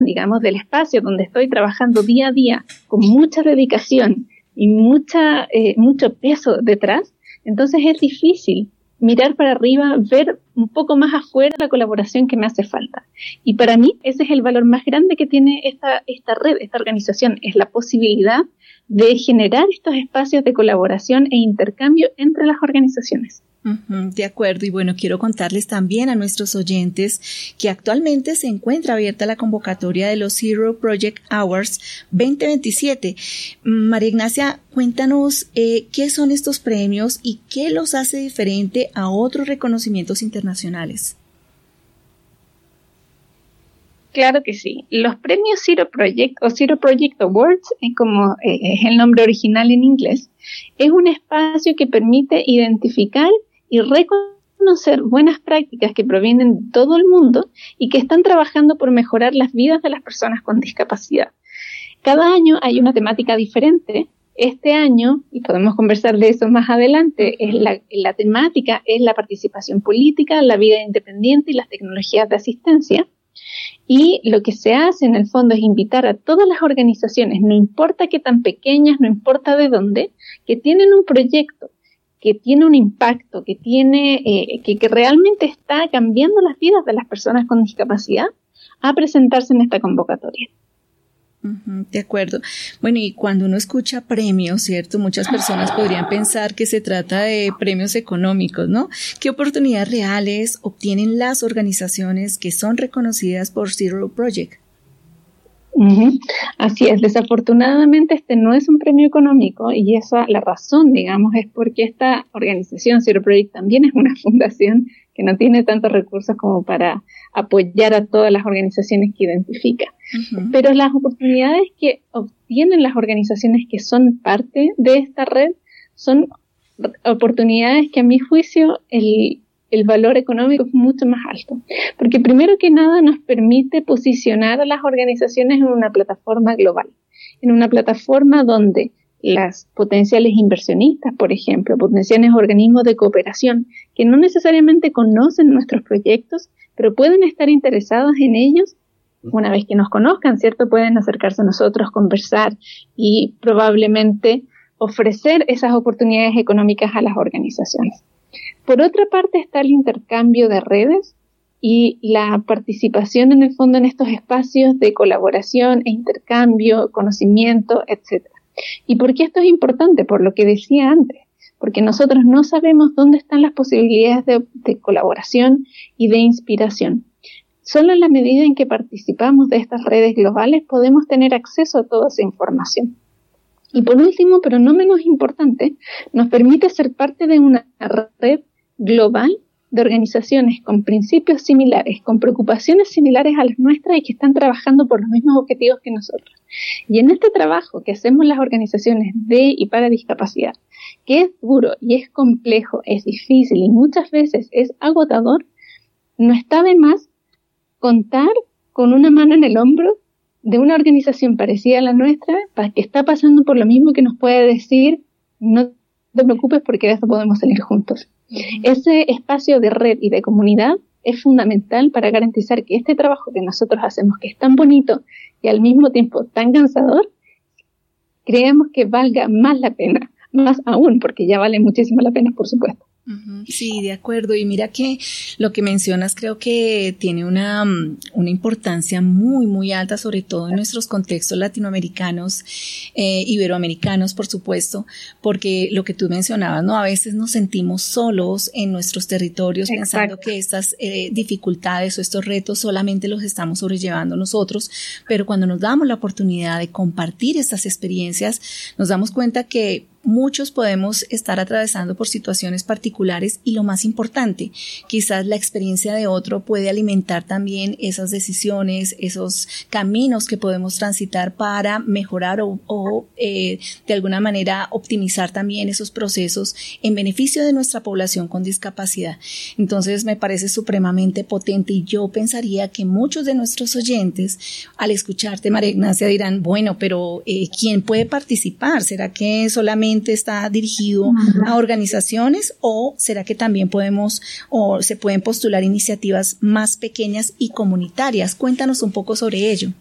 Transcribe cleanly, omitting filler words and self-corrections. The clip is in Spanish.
digamos, del espacio donde estoy trabajando día a día con mucha dedicación y mucho peso detrás, entonces es difícil mirar para arriba, ver un poco más afuera la colaboración que me hace falta. Y para mí ese es el valor más grande que tiene esta red, esta organización, es la posibilidad de generar estos espacios de colaboración e intercambio entre las organizaciones. De acuerdo, y bueno, quiero contarles también a nuestros oyentes que actualmente se encuentra abierta la convocatoria de los Zero Project Awards 2027. María Ignacia, cuéntanos qué son estos premios y qué los hace diferente a otros reconocimientos internacionales. Claro que sí. Los premios Zero Project o Zero Project Awards, como es el nombre original en inglés, es un espacio que permite identificar y reconocer buenas prácticas que provienen de todo el mundo y que están trabajando por mejorar las vidas de las personas con discapacidad. Cada año hay una temática diferente. Este año, y podemos conversar de eso más adelante, la temática es la participación política, la vida independiente y las tecnologías de asistencia. Y lo que se hace en el fondo es invitar a todas las organizaciones, no importa qué tan pequeñas, no importa de dónde, que tienen un proyecto, que tiene un impacto, que realmente está cambiando las vidas de las personas con discapacidad, a presentarse en esta convocatoria. De acuerdo. Bueno, y cuando uno escucha premios, ¿cierto? Muchas personas podrían pensar que se trata de premios económicos, ¿no? ¿Qué oportunidades reales obtienen las organizaciones que son reconocidas por Zero Project? Así es, desafortunadamente este no es un premio económico y la razón, digamos, es porque esta organización, Zero Project, también es una fundación que no tiene tantos recursos como para apoyar a todas las organizaciones que identifica. Pero las oportunidades que obtienen las organizaciones que son parte de esta red son oportunidades que a mi juicio el valor económico es mucho más alto. Porque primero que nada nos permite posicionar a las organizaciones en una plataforma global, en una plataforma donde las potenciales inversionistas, por ejemplo, potenciales organismos de cooperación, que no necesariamente conocen nuestros proyectos, pero pueden estar interesados en ellos, una vez que nos conozcan, ¿cierto? Pueden acercarse a nosotros, conversar y probablemente ofrecer esas oportunidades económicas a las organizaciones. Por otra parte está el intercambio de redes y la participación en el fondo en estos espacios de colaboración e intercambio, conocimiento, etc. ¿Y por qué esto es importante? Por lo que decía antes, porque nosotros no sabemos dónde están las posibilidades de colaboración y de inspiración. Solo en la medida en que participamos de estas redes globales podemos tener acceso a toda esa información. Y por último, pero no menos importante, nos permite ser parte de una red global de organizaciones con principios similares, con preocupaciones similares a las nuestras y que están trabajando por los mismos objetivos que nosotros. Y en este trabajo que hacemos las organizaciones de y para discapacidad, que es duro y es complejo, es difícil y muchas veces es agotador, no está de más contar con una mano en el hombro de una organización parecida a la nuestra, que está pasando por lo mismo, que nos puede decir, no te preocupes porque de esto podemos salir juntos. Ese espacio de red y de comunidad es fundamental para garantizar que este trabajo que nosotros hacemos, que es tan bonito y al mismo tiempo tan cansador, creemos que valga más la pena, más aún, porque ya vale muchísimo la pena, por supuesto. Sí, de acuerdo. Y mira que lo que mencionas creo que tiene una importancia muy, muy alta, sobre todo en nuestros contextos latinoamericanos, iberoamericanos, por supuesto, porque lo que tú mencionabas, ¿no? A veces nos sentimos solos en nuestros territorios. Exacto. Pensando que estas dificultades o estos retos solamente los estamos sobrellevando nosotros, pero cuando nos damos la oportunidad de compartir estas experiencias, nos damos cuenta que muchos podemos estar atravesando por situaciones particulares y lo más importante, quizás la experiencia de otro puede alimentar también esas decisiones, esos caminos que podemos transitar para mejorar o de alguna manera optimizar también esos procesos en beneficio de nuestra población con discapacidad. Entonces me parece supremamente potente y yo pensaría que muchos de nuestros oyentes al escucharte, María Ignacia, dirán, bueno, pero ¿quién puede participar? ¿Será que solamente está dirigido a organizaciones o será que también podemos o se pueden postular iniciativas más pequeñas y comunitarias? Cuéntanos un poco sobre ello.